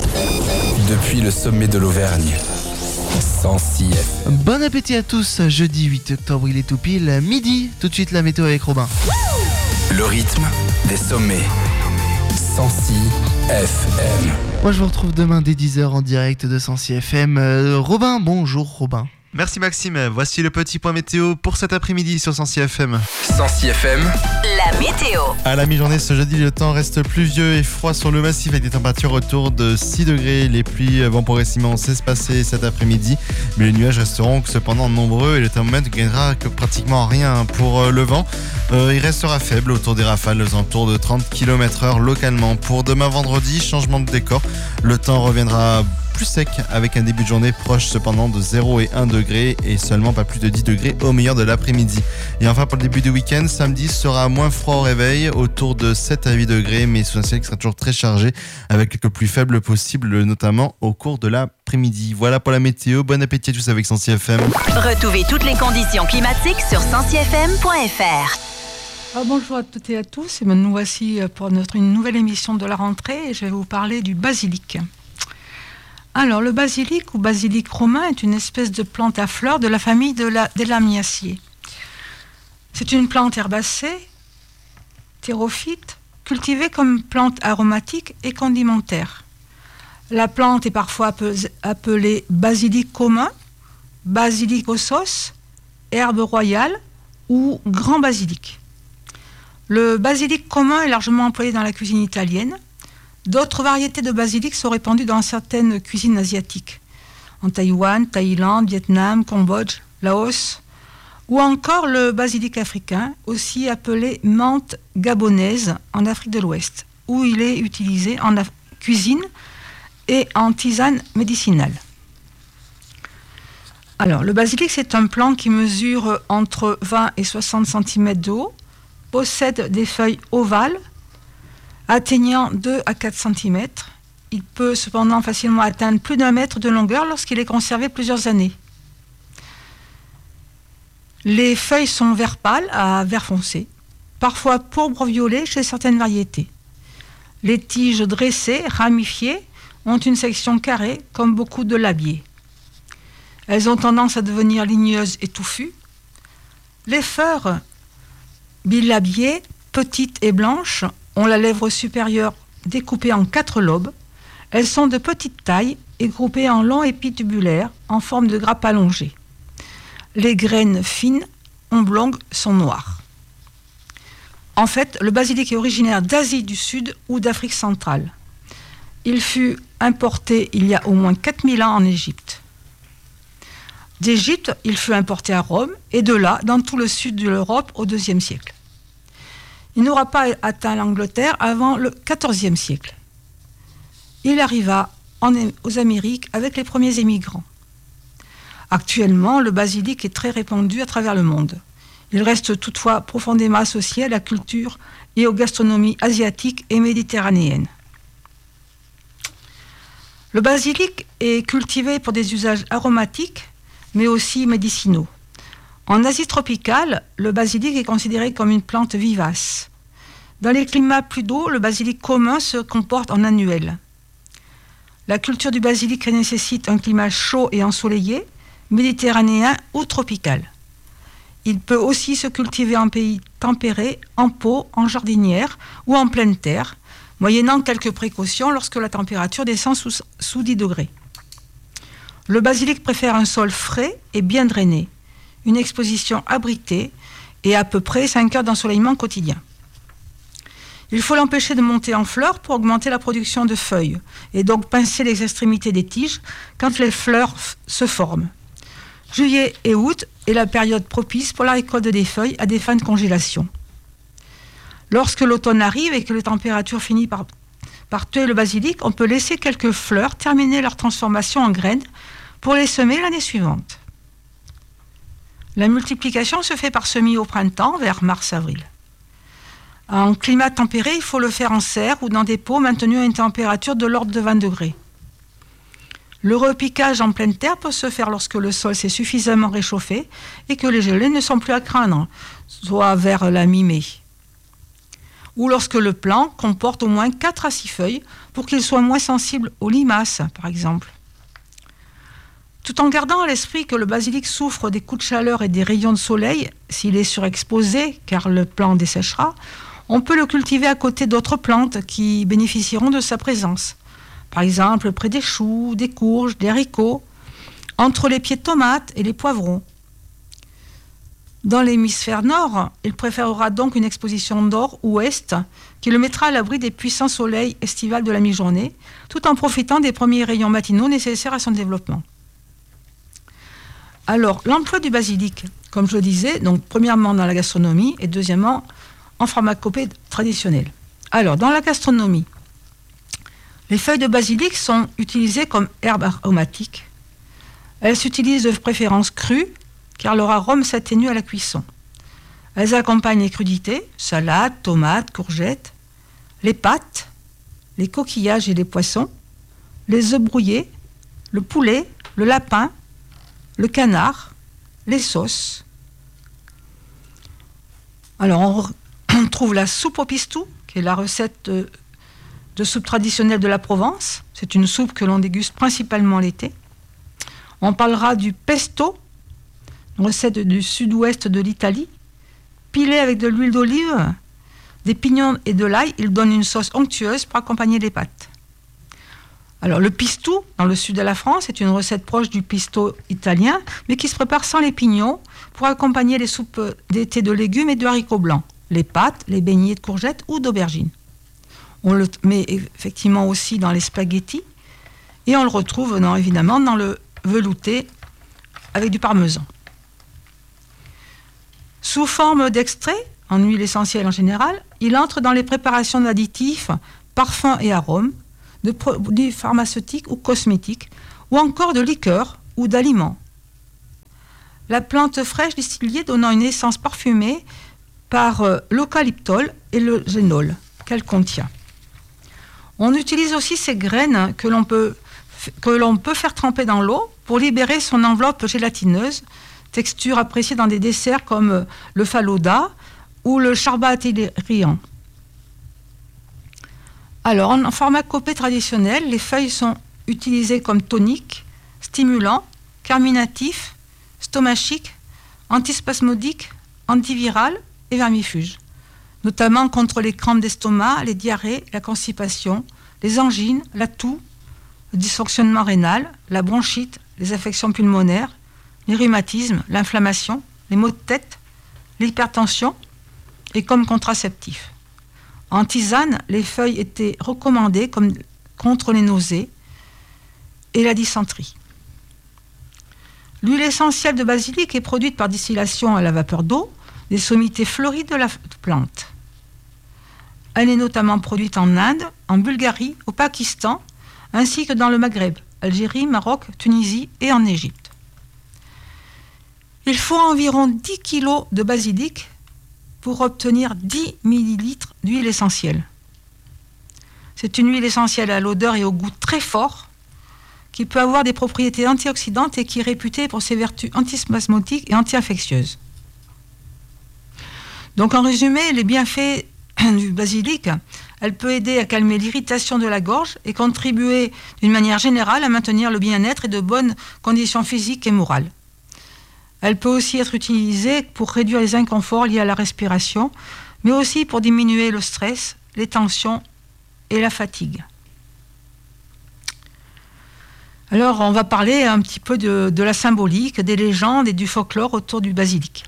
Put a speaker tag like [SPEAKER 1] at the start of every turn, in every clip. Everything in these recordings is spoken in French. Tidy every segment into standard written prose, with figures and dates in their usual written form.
[SPEAKER 1] Depuis le sommet de l'Auvergne. Sancy FM.
[SPEAKER 2] Bon appétit à tous, jeudi 8 octobre, il est tout pile midi. Tout de suite la météo avec Robin.
[SPEAKER 1] Le rythme des sommets. Sancy FM.
[SPEAKER 2] Moi je vous retrouve demain dès 10h en direct de Sancy FM. Robin, bonjour Robin.
[SPEAKER 3] Merci Maxime, voici le petit point météo pour cet après-midi sur Sancy FM.
[SPEAKER 1] Sancy FM.
[SPEAKER 4] La météo.
[SPEAKER 3] À la mi-journée ce jeudi, le temps reste pluvieux et froid sur le massif avec des températures autour de 6 degrés. Les pluies vont progressivement s'espacer cet après-midi, mais les nuages resteront cependant nombreux et le thermomètre gagnera que pratiquement rien. Pour le vent, il restera faible autour des rafales aux alentours de 30 km/h localement. Pour demain vendredi, changement de décor, le temps reviendra plus sec avec un début de journée proche cependant de 0 et 1 degré et seulement pas plus de 10 degrés au meilleur de l'après-midi. Et enfin pour le début du week-end, samedi sera moins froid au réveil, autour de 7 à 8 degrés, mais sous un ciel qui sera toujours très chargé avec quelques plus faibles possibles, notamment au cours de l'après-midi. Voilà pour la météo, bon appétit à tous avec Sancy FM.
[SPEAKER 4] Retrouvez toutes les conditions climatiques sur sancyfm.fr.
[SPEAKER 5] Bonjour à toutes et à tous, et nous voici pour une nouvelle émission de la rentrée et je vais vous parler du basilic. Alors, le basilic ou basilic romain est une espèce de plante à fleurs de la famille des lamiaceae. C'est une plante herbacée, thérophyte, cultivée comme plante aromatique et condimentaire. La plante est parfois appelée basilic commun, basilic aux sauces, herbe royale ou grand basilic. Le basilic commun est largement employé dans la cuisine italienne. D'autres variétés de basilic sont répandues dans certaines cuisines asiatiques, en Taïwan, Thaïlande, Vietnam, Cambodge, Laos, ou encore le basilic africain, aussi appelé menthe gabonaise en Afrique de l'Ouest, où il est utilisé en cuisine et en tisane médicinale. Alors, le basilic, c'est un plant qui mesure entre 20 et 60 cm de haut, possède des feuilles ovales, atteignant 2 à 4 cm. Il peut cependant facilement atteindre plus d'1 mètre de longueur lorsqu'il est conservé plusieurs années. Les feuilles sont vert pâle à vert foncé, parfois pourpre-violet chez certaines variétés. Les tiges dressées, ramifiées, ont une section carrée comme beaucoup de labiers. Elles ont tendance à devenir ligneuses et touffues. Les fleurs bilabiées, petites et blanches, ont la lèvre supérieure découpée en 4 lobes. Elles sont de petite taille et groupées en longs épis tubulaires en forme de grappe allongée. Les graines fines, oblongues, sont noires. En fait, le basilic est originaire d'Asie du Sud ou d'Afrique centrale. Il fut importé il y a au moins 4000 ans en Égypte. D'Égypte, il fut importé à Rome et de là, dans tout le sud de l'Europe au IIe siècle. Il n'aura pas atteint l'Angleterre avant le XIVe siècle. Il arriva aux Amériques avec les premiers émigrants. Actuellement, le basilic est très répandu à travers le monde. Il reste toutefois profondément associé à la culture et aux gastronomies asiatiques et méditerranéennes. Le basilic est cultivé pour des usages aromatiques, mais aussi médicinaux. En Asie tropicale, le basilic est considéré comme une plante vivace. Dans les climats plus chauds, le basilic commun se comporte en annuel. La culture du basilic nécessite un climat chaud et ensoleillé, méditerranéen ou tropical. Il peut aussi se cultiver en pays tempéré, en pot, en jardinière ou en pleine terre, moyennant quelques précautions lorsque la température descend sous 10 degrés. Le basilic préfère un sol frais et bien drainé, une exposition abritée et à peu près 5 heures d'ensoleillement quotidien. Il faut l'empêcher de monter en fleurs pour augmenter la production de feuilles et donc pincer les extrémités des tiges quand les fleurs se forment. Juillet et août est la période propice pour la récolte des feuilles à des fins de congélation. Lorsque l'automne arrive et que les températures finissent par tuer le basilic, on peut laisser quelques fleurs terminer leur transformation en graines pour les semer l'année suivante. La multiplication se fait par semis au printemps, vers mars-avril. En climat tempéré, il faut le faire en serre ou dans des pots maintenus à une température de l'ordre de 20 degrés. Le repiquage en pleine terre peut se faire lorsque le sol s'est suffisamment réchauffé et que les gelées ne sont plus à craindre, soit vers la mi-mai. Ou lorsque le plant comporte au moins 4 à 6 feuilles pour qu'il soit moins sensible aux limaces, par exemple. Tout en gardant à l'esprit que le basilic souffre des coups de chaleur et des rayons de soleil, s'il est surexposé, car le plant desséchera, on peut le cultiver à côté d'autres plantes qui bénéficieront de sa présence. Par exemple, près des choux, des courges, des haricots, entre les pieds de tomates et les poivrons. Dans l'hémisphère nord, il préférera donc une exposition nord ou ouest qui le mettra à l'abri des puissants soleils estivales de la mi-journée, tout en profitant des premiers rayons matinaux nécessaires à son développement. Alors, l'emploi du basilic, comme je le disais, donc premièrement dans la gastronomie et deuxièmement en pharmacopée traditionnelle. Alors, dans la gastronomie, les feuilles de basilic sont utilisées comme herbe aromatique. Elles s'utilisent de préférence crues, car leur arôme s'atténue à la cuisson. Elles accompagnent les crudités, salades, tomates, courgettes, les pâtes, les coquillages et les poissons, les œufs brouillés, le poulet, le lapin, le canard, les sauces. Alors, on trouve la soupe au pistou, qui est la recette de soupe traditionnelle de la Provence. C'est une soupe que l'on déguste principalement l'été. On parlera du pesto, une recette du sud-ouest de l'Italie. Pilé avec de l'huile d'olive, des pignons et de l'ail, il donne une sauce onctueuse pour accompagner les pâtes. Alors le pistou, dans le sud de la France, est une recette proche du pesto italien, mais qui se prépare sans les pignons pour accompagner les soupes d'été de légumes et de haricots blancs, les pâtes, les beignets de courgettes ou d'aubergines. On le met effectivement aussi dans les spaghettis et on le retrouve évidemment dans le velouté avec du parmesan. Sous forme d'extrait, en huile essentielle en général, il entre dans les préparations d'additifs, parfums et arômes, de produits pharmaceutiques ou cosmétiques, ou encore de liqueurs ou d'aliments. La plante fraîche distillée donnant une essence parfumée par l'eucalyptol et le génol qu'elle contient. On utilise aussi ces graines que l'on peut faire tremper dans l'eau pour libérer son enveloppe gélatineuse, texture appréciée dans des desserts comme le falooda ou le charbat athélian. Alors, en pharmacopée traditionnelle, les feuilles sont utilisées comme toniques, stimulants, carminatifs, stomachiques, antispasmodiques, antivirales et vermifuges, notamment contre les crampes d'estomac, les diarrhées, la constipation, les angines, la toux, le dysfonctionnement rénal, la bronchite, les affections pulmonaires, les rhumatismes, l'inflammation, les maux de tête, l'hypertension et comme contraceptifs. En tisane, les feuilles étaient recommandées contre les nausées et la dysenterie. L'huile essentielle de basilic est produite par distillation à la vapeur d'eau des sommités fleuries de la plante. Elle est notamment produite en Inde, en Bulgarie, au Pakistan, ainsi que dans le Maghreb, Algérie, Maroc, Tunisie et en Égypte. Il faut environ 10 kg de basilic pour obtenir 10 ml d'huile essentielle. C'est une huile essentielle à l'odeur et au goût très fort, qui peut avoir des propriétés antioxydantes et qui est réputée pour ses vertus antispasmodiques et anti-infectieuses. Donc en résumé, les bienfaits du basilic, elle peut aider à calmer l'irritation de la gorge et contribuer d'une manière générale à maintenir le bien-être et de bonnes conditions physiques et morales. Elle peut aussi être utilisée pour réduire les inconforts liés à la respiration, mais aussi pour diminuer le stress, les tensions et la fatigue. Alors, on va parler un petit peu de la symbolique, des légendes et du folklore autour du basilic.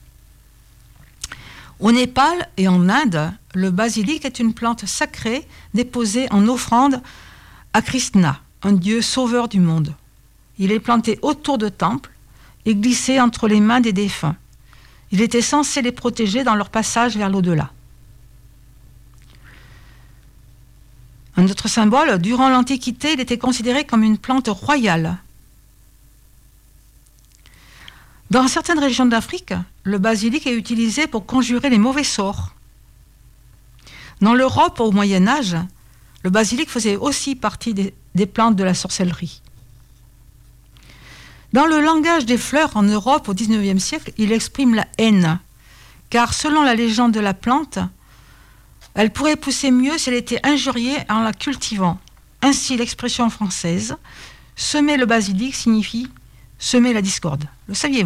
[SPEAKER 5] Au Népal et en Inde, le basilic est une plante sacrée déposée en offrande à Krishna, un dieu sauveur du monde. Il est planté autour de temples et glissé entre les mains des défunts. Il était censé les protéger dans leur passage vers l'au-delà. Un autre symbole, durant l'Antiquité, il était considéré comme une plante royale. Dans certaines régions d'Afrique, le basilic est utilisé pour conjurer les mauvais sorts. Dans l'Europe, au Moyen Âge, le basilic faisait aussi partie des plantes de la sorcellerie. Dans le langage des fleurs en Europe au XIXe siècle, il exprime la haine, car selon la légende de la plante, Elle pourrait pousser mieux si elle était injuriée en la cultivant. Ainsi, l'expression française « semer le basilic » signifie « semer la discorde ». Le saviez-vous ?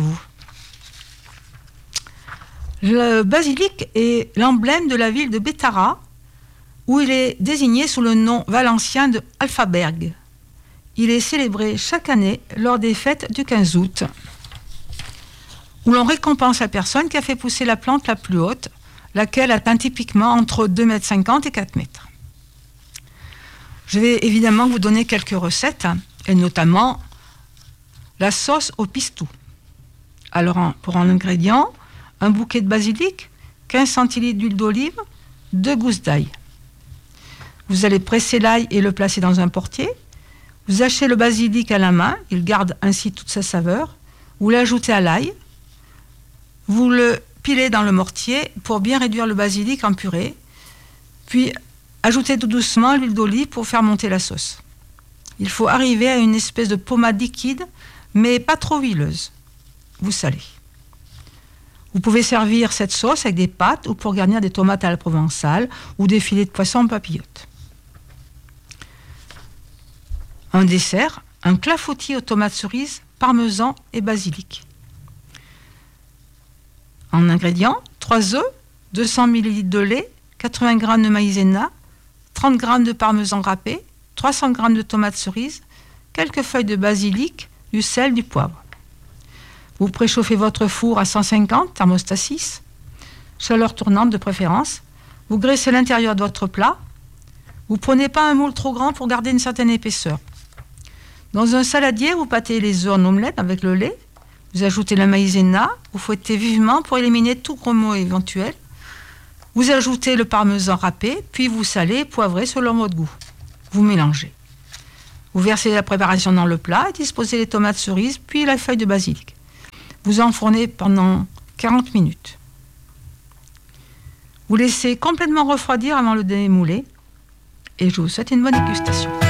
[SPEAKER 5] Le basilic est l'emblème de la ville de Bétara, où il est désigné sous le nom valencien de Alphaberg. Il est célébré chaque année lors des fêtes du 15 août, où l'on récompense la personne qui a fait pousser la plante la plus haute, laquelle atteint typiquement entre 2,50 m et 4 mètres. Je vais évidemment vous donner quelques recettes, et notamment la sauce au pistou. Alors, pour un ingrédient, un bouquet de basilic, 15 centilitres d'huile d'olive, 2 gousses d'ail. Vous allez presser l'ail et le placer dans un portier. Vous hachez le basilic à la main, il garde ainsi toute sa saveur. Vous l'ajoutez à l'ail. Vous le pilez dans le mortier pour bien réduire le basilic en purée. Puis ajoutez tout doucement l'huile d'olive pour faire monter la sauce. Il faut arriver à une espèce de pommade liquide, mais pas trop huileuse. Vous salez. Vous pouvez servir cette sauce avec des pâtes ou pour garnir des tomates à la provençale ou des filets de poisson en papillote. Un dessert, un clafoutis aux tomates cerises, parmesan et basilic. En ingrédients, 3 œufs, 200 ml de lait, 80 g de maïzena, 30 g de parmesan râpé, 300 g de tomates cerises, quelques feuilles de basilic, du sel, du poivre. Vous préchauffez votre four à 150, thermostat 6, chaleur tournante de préférence. Vous graissez l'intérieur de votre plat. Vous prenez pas un moule trop grand pour garder une certaine épaisseur. Dans un saladier, vous pâtez les œufs en omelette avec le lait. Vous ajoutez la maïzena. Vous fouettez vivement pour éliminer tout grumeau éventuel. Vous ajoutez le parmesan râpé, puis vous salez, poivrez selon votre goût. Vous mélangez. Vous versez la préparation dans le plat et disposez les tomates cerises, puis la feuille de basilic. Vous enfournez pendant 40 minutes. Vous laissez complètement refroidir avant de le démouler. Et je vous souhaite une bonne dégustation.